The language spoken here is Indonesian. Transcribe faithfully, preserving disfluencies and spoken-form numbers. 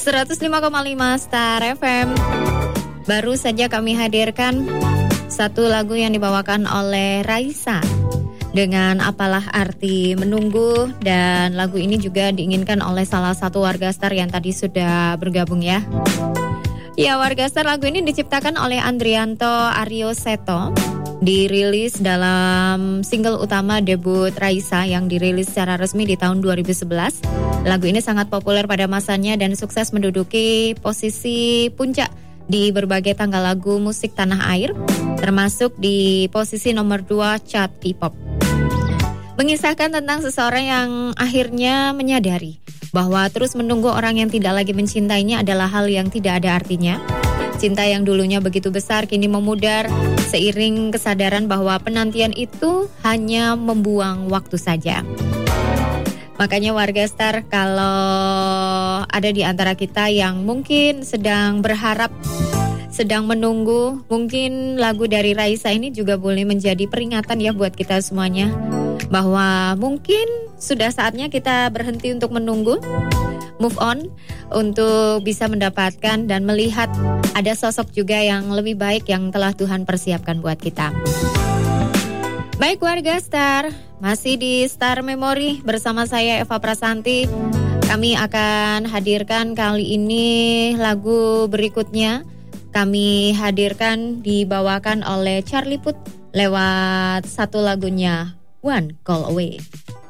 seratus lima koma lima Star F M. Baru saja kami hadirkan satu lagu yang dibawakan oleh Raisa dengan Apalah Arti Menunggu, dan lagu ini juga diinginkan oleh salah satu warga Star yang tadi sudah bergabung ya. Ya, warga Star, lagu ini diciptakan oleh Andrianto Aryo Seto, dirilis dalam single utama debut Raisa yang dirilis secara resmi di tahun dua ribu sebelas. Lagu ini sangat populer pada masanya dan sukses menduduki posisi puncak di berbagai tangga lagu musik tanah air, termasuk di posisi nomor dua chart K-pop. Mengisahkan tentang seseorang yang akhirnya menyadari bahwa terus menunggu orang yang tidak lagi mencintainya adalah hal yang tidak ada artinya. Cinta yang dulunya begitu besar kini memudar seiring kesadaran bahwa penantian itu hanya membuang waktu saja. Makanya warga Star, kalau ada di antara kita yang mungkin sedang berharap, sedang menunggu, mungkin lagu dari Raisa ini juga boleh menjadi peringatan ya buat kita semuanya, bahwa mungkin sudah saatnya kita berhenti untuk menunggu, move on, untuk bisa mendapatkan dan melihat ada sosok juga yang lebih baik yang telah Tuhan persiapkan buat kita. Baik warga Star, masih di Star Memory bersama saya Eva Prasanti. Kami akan hadirkan kali ini lagu berikutnya. Kami hadirkan dibawakan oleh Charlie Puth lewat satu lagunya One Call Away.